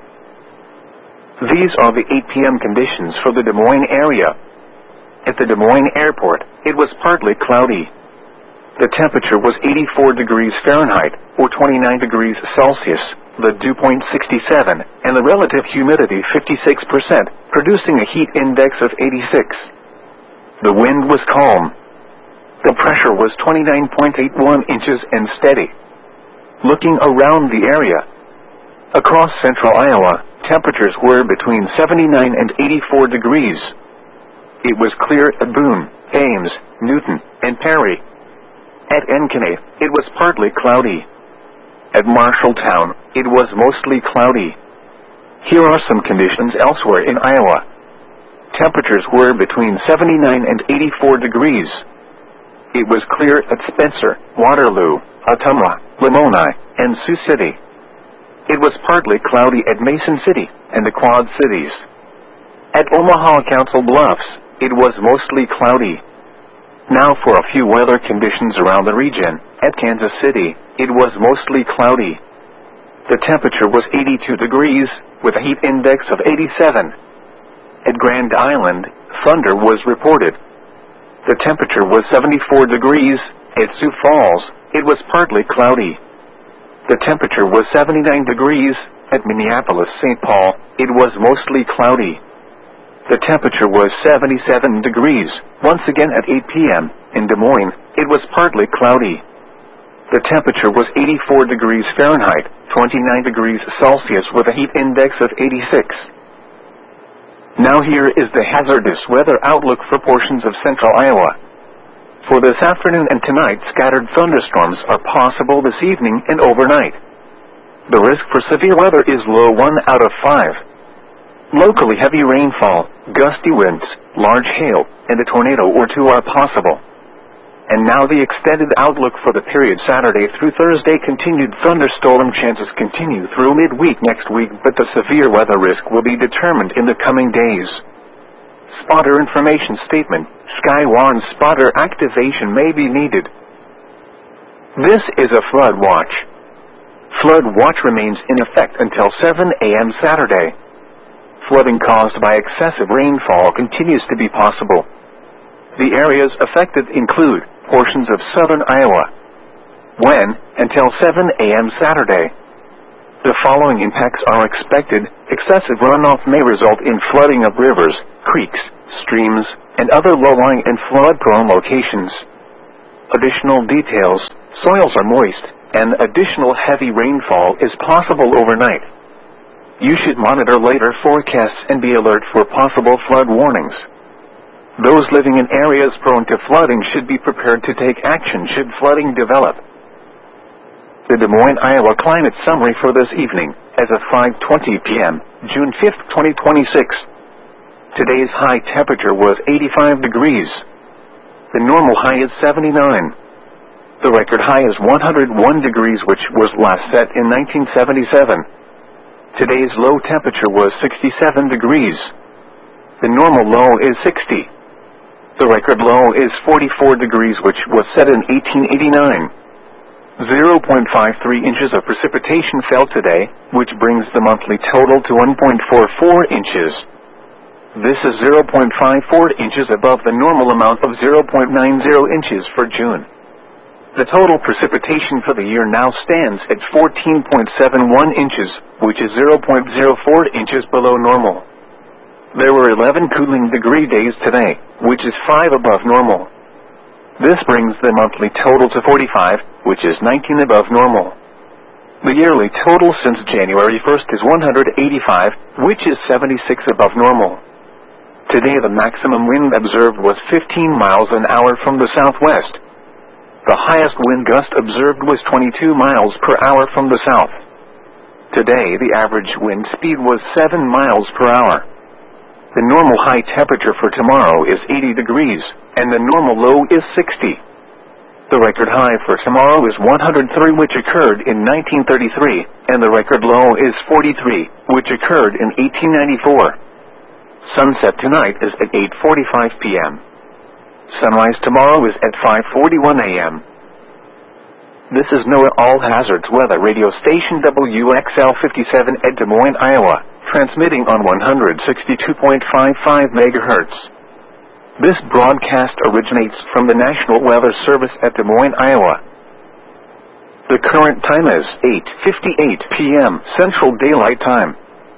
These are the eight p.m. conditions for the Des Moines area. At the Des Moines airport, it was partly cloudy. The temperature was eighty-four degrees Fahrenheit, or twenty-nine degrees Celsius, the dew point sixty-seven, and the relative humidity fifty-six percent, producing a heat index of eighty-six. The wind was calm. The pressure was twenty-nine point eight one inches and steady. Looking around the area, across central Iowa, temperatures were between seventy-nine and eighty-four degrees. It was clear at Boone, Ames, Newton, and Perry. At Ankeny, it was partly cloudy. At Marshalltown, it was mostly cloudy. Here are some conditions elsewhere in Iowa. Temperatures were between seventy-nine and eighty-four degrees. It was clear at Spencer, Waterloo, Ottumwa, Lamoni, and Sioux City. It was partly cloudy at Mason City and the Quad Cities. At Omaha Council Bluffs, it was mostly cloudy. Now for a few weather conditions around the region. At Kansas City, it was mostly cloudy. The temperature was eighty-two degrees, with a heat index of eighty-seven. At Grand Island, thunder was reported. The temperature was seventy-four degrees. At Sioux Falls, it was partly cloudy. The temperature was seventy-nine degrees. At Minneapolis, Saint Paul, it was mostly cloudy. The temperature was seventy-seven degrees. Once again at eight p.m. in Des Moines, it was partly cloudy. The temperature was eighty-four degrees Fahrenheit, twenty-nine degrees Celsius with a heat index of eighty-six. Now here is the hazardous weather outlook for portions of central Iowa. For this afternoon and tonight, scattered thunderstorms are possible this evening and overnight. The risk for severe weather is low one out of five. Locally heavy rainfall, gusty winds, large hail, and a tornado or two are possible. And now the extended outlook for the period Saturday through Thursday. Continued thunderstorm chances continue through midweek next week, but the severe weather risk will be determined in the coming days. Spotter information statement. Sky warns spotter activation may be needed. This is a flood watch. Flood watch remains in effect until seven a.m. Saturday. Flooding caused by excessive rainfall continues to be possible. The areas affected include portions of southern Iowa, when, until seven a m Saturday. The following impacts are expected. Excessive runoff may result in flooding of rivers, creeks, streams, and other low-lying and flood-prone locations. Additional details: soils are moist, and additional heavy rainfall is possible overnight. You should monitor later forecasts and be alert for possible flood warnings. Those living in areas prone to flooding should be prepared to take action should flooding develop. The Des Moines, Iowa climate summary for this evening, as of five twenty p m, June fifth, twenty twenty-six. Today's high temperature was eighty-five degrees. The normal high is seventy-nine. The record high is one hundred one degrees, which was last set in nineteen seventy-seven. Today's low temperature was sixty-seven degrees. The normal low is sixty. The record low is forty-four degrees, which was set in eighteen eighty-nine. zero point five three inches of precipitation fell today, which brings the monthly total to one point four four inches. This is zero point five four inches above the normal amount of zero point nine zero inches for June. The total precipitation for the year now stands at fourteen point seven one inches, which is zero point zero four inches below normal. There were eleven cooling degree days today, which is five above normal. This brings the monthly total to forty-five, which is nineteen above normal. The yearly total since January first is one hundred eighty-five, which is seventy-six above normal. Today the maximum wind observed was fifteen miles an hour from the southwest. The highest wind gust observed was twenty-two miles per hour from the south. Today the average wind speed was seven miles per hour. The normal high temperature for tomorrow is eighty degrees, and the normal low is sixty. The record high for tomorrow is one hundred three, which occurred in nineteen thirty-three, and the record low is forty-three, which occurred in eighteen ninety-four. Sunset tonight is at eight forty-five p m Sunrise tomorrow is at five forty-one a m This is NOAA All Hazards Weather Radio Station W X L fifty-seven at Des Moines, Iowa, transmitting on one hundred sixty-two point five five megahertz. This broadcast originates from the National Weather Service at Des Moines, Iowa. The current time is eight fifty-eight p m Central Daylight Time.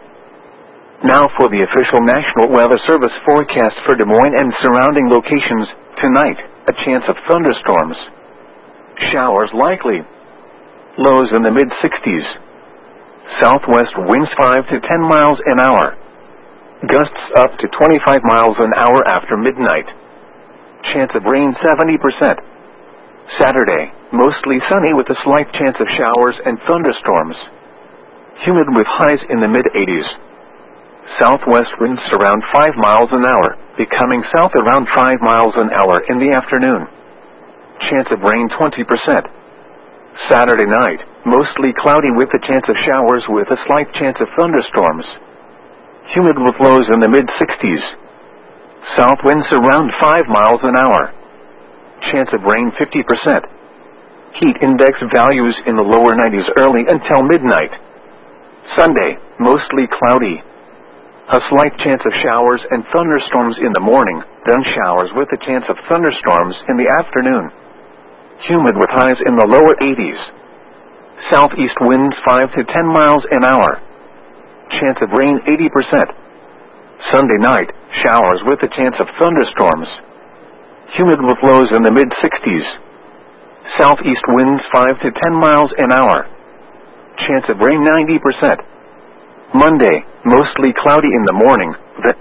Now for the official National Weather Service forecast for Des Moines and surrounding locations. Tonight, a chance of thunderstorms. Showers likely. Lows in the mid sixties. Southwest winds five to ten miles an hour. Gusts up to twenty-five miles an hour after midnight. Chance of rain seventy percent. Saturday, mostly sunny with a slight chance of showers and thunderstorms. Humid with highs in the mid eighties. Southwest winds around five miles an hour, becoming south around five miles an hour in the afternoon. Chance of rain twenty percent. Saturday night, mostly cloudy with a chance of showers with a slight chance of thunderstorms. Humid with lows in the mid sixties. South winds around five miles an hour. Chance of rain fifty percent. Heat index values in the lower nineties early until midnight. Sunday, mostly cloudy. A slight chance of showers and thunderstorms in the morning, then showers with a chance of thunderstorms in the afternoon. Humid with highs in the lower eighties. Southeast winds five to ten miles an hour. Chance of rain eighty percent. Sunday night, showers with a chance of thunderstorms. Humid with lows in the mid sixties. Southeast winds five to ten miles an hour. Chance of rain ninety percent. Monday, mostly cloudy in the morning, then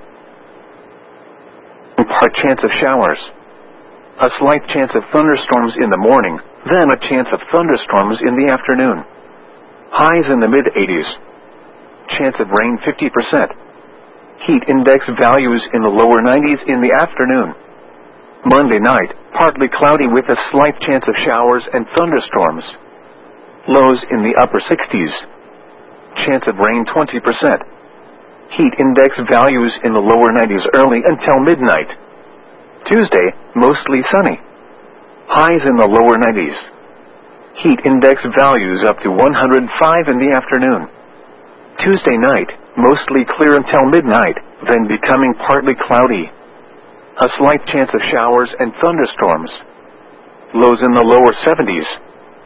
part chance of showers. A slight chance of thunderstorms in the morning, then a chance of thunderstorms in the afternoon. Highs in the mid eighties. Chance of rain fifty percent. Heat index values in the lower nineties in the afternoon. Monday night, partly cloudy with a slight chance of showers and thunderstorms. Lows in the upper sixties. Chance of rain twenty percent. Heat index values in the lower nineties early until midnight. Tuesday, mostly sunny. Highs in the lower nineties. Heat index values up to one hundred five in the afternoon. Tuesday night, mostly clear until midnight, then becoming partly cloudy. A slight chance of showers and thunderstorms. Lows in the lower seventies.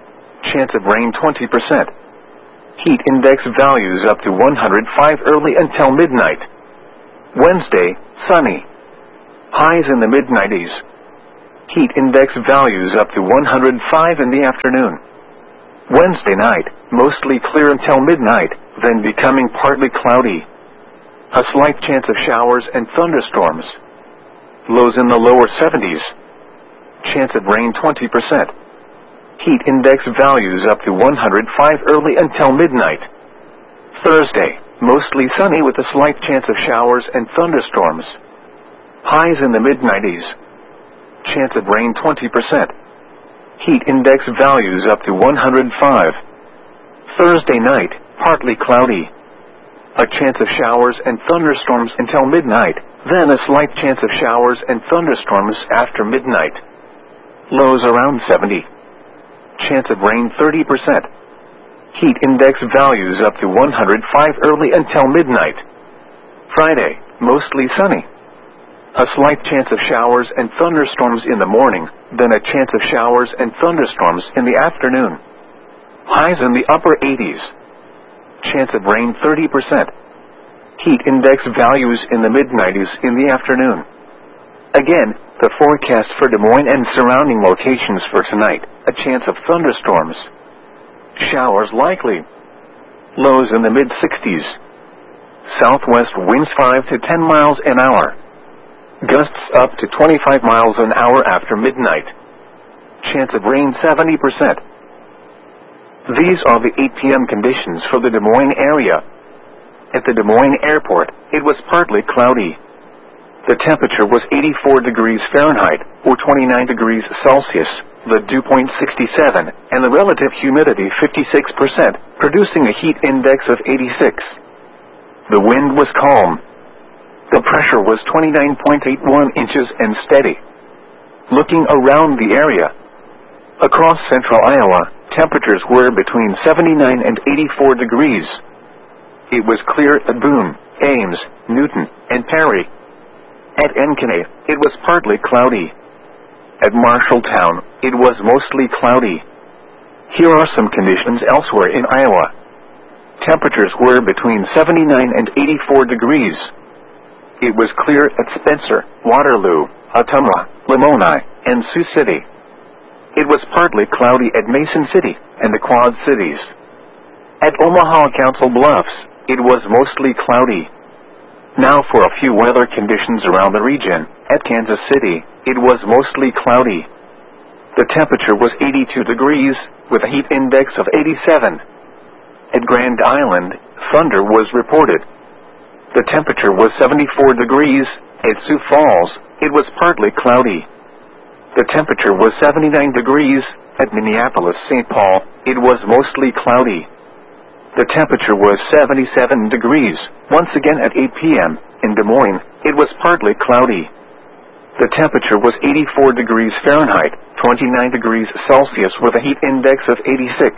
Chance of rain twenty percent. Heat index values up to one hundred five early until midnight. Wednesday, sunny. Highs in the mid nineties. Heat index values up to one hundred five in the afternoon. Wednesday night, mostly clear until midnight, then becoming partly cloudy. A slight chance of showers and thunderstorms. Lows in the lower seventies. Chance of rain twenty percent. Heat index values up to one hundred five early until midnight. Thursday, mostly sunny with a slight chance of showers and thunderstorms. Highs in the mid nineties. Chance of rain twenty percent. Heat index values up to one hundred five. Thursday night, partly cloudy. A chance of showers and thunderstorms until midnight, then a slight chance of showers and thunderstorms after midnight. Lows around seventy. Chance of rain thirty percent. Heat index values up to one hundred five early until midnight. Friday, mostly sunny. A slight chance of showers and thunderstorms in the morning, then a chance of showers and thunderstorms in the afternoon. Highs in the upper eighties. Chance of rain thirty percent. Heat index values in the mid nineties in the afternoon. Again, the forecast for Des Moines and surrounding locations for tonight, a chance of thunderstorms. Showers likely. Lows in the mid sixties. Southwest winds five to ten miles an hour. Gusts up to twenty-five miles an hour after midnight. Chance of rain seventy percent. These are the eight p m conditions for the Des Moines area. At the Des Moines airport, it was partly cloudy. The temperature was eighty-four degrees Fahrenheit, or twenty-nine degrees Celsius, the dew point sixty-seven, and the relative humidity fifty-six percent, producing a heat index of eighty-six. The wind was calm. The pressure was twenty-nine point eight one inches and steady. Looking around the area, across central Iowa, temperatures were between seventy-nine and eighty-four degrees. It was clear at Boone, Ames, Newton, and Perry. At Ankeny, it was partly cloudy. At Marshalltown, it was mostly cloudy. Here are some conditions elsewhere in Iowa. Temperatures were between seventy-nine and eighty-four degrees. It was clear at Spencer, Waterloo, Ottumwa, Lamoni, and Sioux City. It was partly cloudy at Mason City and the Quad Cities. At Omaha Council Bluffs, it was mostly cloudy. Now for a few weather conditions around the region. At Kansas City, it was mostly cloudy. The temperature was eighty-two degrees, with a heat index of eighty-seven. At Grand Island, thunder was reported. The temperature was seventy-four degrees. At Sioux Falls, it was partly cloudy. The temperature was seventy-nine degrees. At Minneapolis, Saint Paul, it was mostly cloudy. The temperature was seventy-seven degrees. Once again at eight p m in Des Moines, it was partly cloudy. The temperature was eighty-four degrees Fahrenheit, twenty-nine degrees Celsius with a heat index of eighty-six.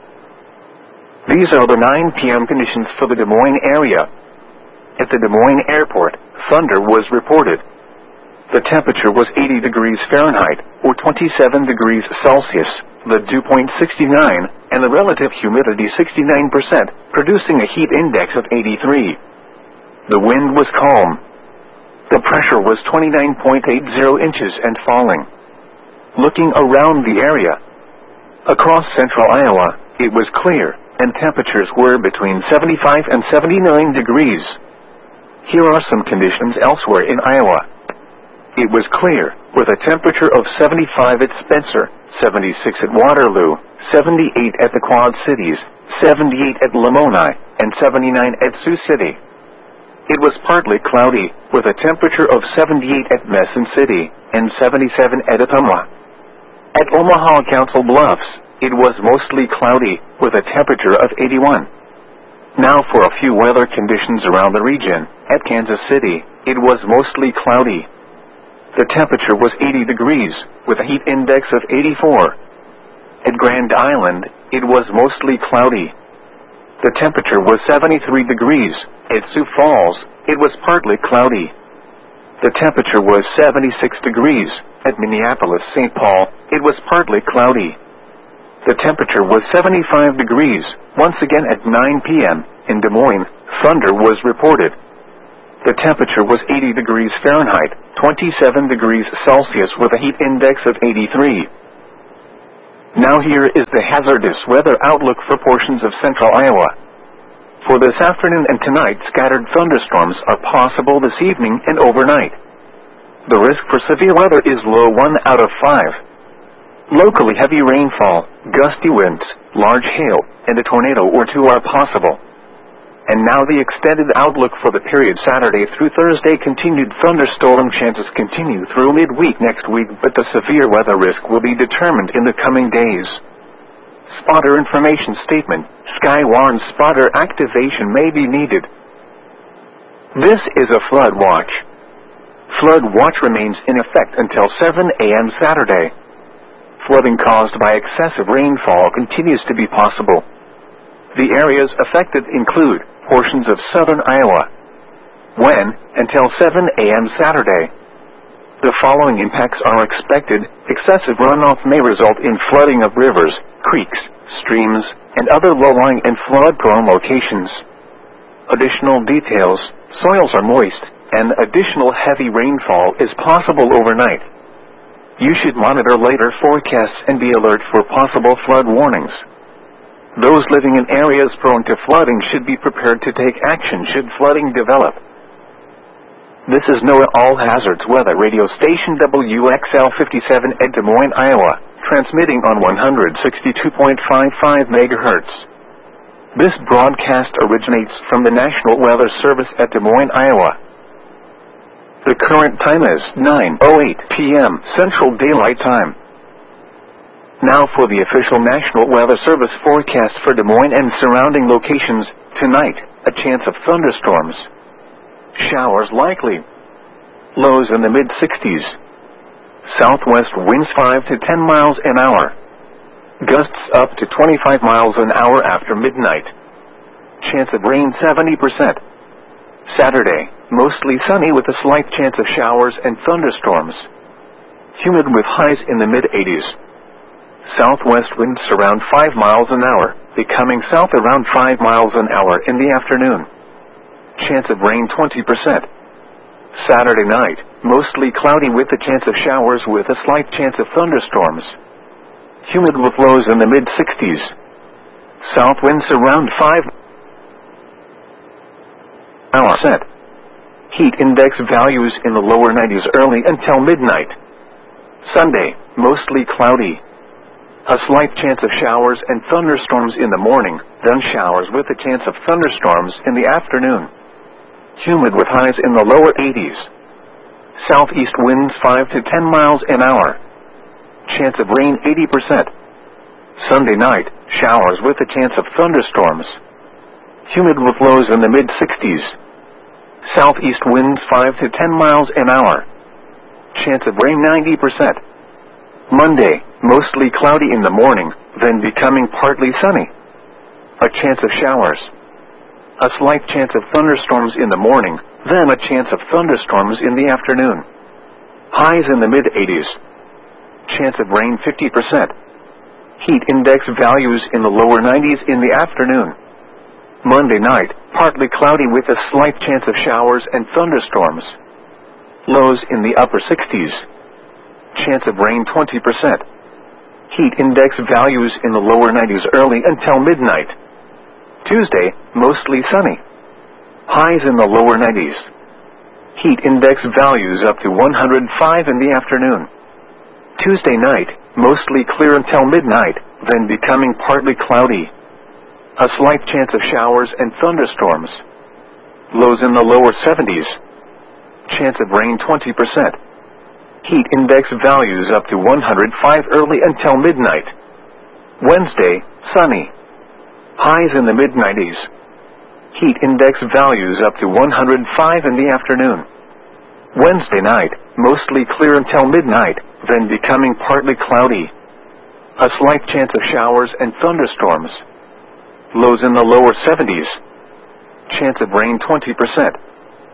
These are the nine p m conditions for the Des Moines area. At the Des Moines airport, thunder was reported. The temperature was eighty degrees Fahrenheit, or twenty-seven degrees Celsius, the dew point sixty-nine, and the relative humidity sixty-nine percent, producing a heat index of eighty-three. The wind was calm. The pressure was twenty-nine point eight zero inches and falling. Looking around the area, across central Iowa, it was clear, and temperatures were between seventy-five and seventy-nine degrees. Here are some conditions elsewhere in Iowa. It was clear, with a temperature of seventy-five at Spencer, seventy-six at Waterloo, seventy-eight at the Quad Cities, seventy-eight at Lamoni, and seventy-nine at Sioux City. It was partly cloudy, with a temperature of seventy-eight at Mason City, and seventy-seven at Ottumwa. At Omaha Council Bluffs, it was mostly cloudy, with a temperature of eighty-one. Now for a few weather conditions around the region. At Kansas City, it was mostly cloudy. The temperature was eighty degrees, with a heat index of eighty-four. At Grand Island, it was mostly cloudy. The temperature was seventy-three degrees. At Sioux Falls, it was partly cloudy. The temperature was seventy-six degrees. At Minneapolis, Saint Paul, it was partly cloudy. The temperature was seventy-five degrees. Once again at nine p m in Des Moines, thunder was reported. The temperature was eighty degrees Fahrenheit, twenty-seven degrees Celsius with a heat index of eighty-three. Now here is the hazardous weather outlook for portions of central Iowa. For this afternoon and tonight, scattered thunderstorms are possible this evening and overnight. The risk for severe weather is low one out of five. Locally heavy rainfall, gusty winds, large hail, and a tornado or two are possible. And now the extended outlook for the period Saturday through Thursday. Continued thunderstorm chances continue through midweek next week, but the severe weather risk will be determined in the coming days. Spotter information statement. Sky warns spotter activation may be needed. This is a flood watch. Flood watch remains in effect until seven a m Saturday. Flooding caused by excessive rainfall continues to be possible. The areas affected include portions of southern Iowa. When, until seven a m Saturday, the following impacts are expected. Excessive runoff may result in flooding of rivers, creeks, streams, and other low-lying and flood-prone locations. Additional details: soils are moist, and additional heavy rainfall is possible overnight. You should monitor later forecasts and be alert for possible flood warnings. Those living in areas prone to flooding should be prepared to take action should flooding develop. This is NOAA All Hazards Weather Radio Station W X L fifty-seven at Des Moines, Iowa, transmitting on one hundred sixty-two point five five megahertz. This broadcast originates from the National Weather Service at Des Moines, Iowa. The current time is nine oh eight p m Central Daylight Time. Now for the official National Weather Service forecast for Des Moines and surrounding locations. Tonight, a chance of thunderstorms. Showers likely. Lows in the mid sixties. Southwest winds five to ten miles an hour. Gusts up to twenty-five miles an hour after midnight. Chance of rain seventy percent. Saturday, mostly sunny with a slight chance of showers and thunderstorms. Humid with highs in the mid eighties. Southwest winds around five miles an hour, becoming south around five miles an hour in the afternoon. Chance of rain twenty percent. Saturday night, mostly cloudy with a chance of showers with a slight chance of thunderstorms. Humid with lows in the mid sixties. South winds around five percent. Heat index values in the lower nineties early until midnight. Sunday, mostly cloudy. A slight chance of showers and thunderstorms in the morning, then showers with a chance of thunderstorms in the afternoon. Humid with highs in the lower eighties. Southeast winds five to ten miles an hour. Chance of rain eighty percent. Sunday night, showers with a chance of thunderstorms. Humid with lows in the mid sixties. Southeast winds five to ten miles an hour. Chance of rain ninety percent. Monday, mostly cloudy in the morning, then becoming partly sunny. A chance of showers. A slight chance of thunderstorms in the morning, then a chance of thunderstorms in the afternoon. Highs in the mid eighties. Chance of rain fifty percent. Heat index values in the lower nineties in the afternoon. Monday night, partly cloudy with a slight chance of showers and thunderstorms. Lows in the upper sixties. Chance of rain twenty percent. Heat index values in the lower nineties early until midnight. Tuesday, mostly sunny. Highs in the lower nineties. Heat index values up to one hundred five in the afternoon. Tuesday night, mostly clear until midnight, then becoming partly cloudy. A slight chance of showers and thunderstorms. Lows in the lower seventies. Chance of rain twenty percent. Heat index values up to one hundred five early until midnight. Wednesday, sunny. Highs in the mid nineties. Heat index values up to one hundred five in the afternoon. Wednesday night, mostly clear until midnight, then becoming partly cloudy. A slight chance of showers and thunderstorms. Lows in the lower seventies. Chance of rain twenty percent.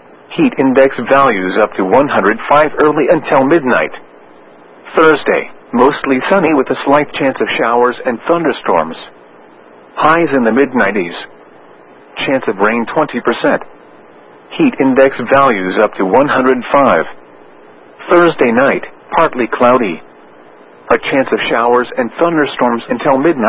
Heat index values up to one hundred five early until midnight. Thursday, Mostly sunny with a slight chance of showers and thunderstorms. Highs in the mid nineties. Chance of rain twenty percent. Heat index values up to one hundred five. Thursday night, partly cloudy. A chance of showers and thunderstorms until midnight.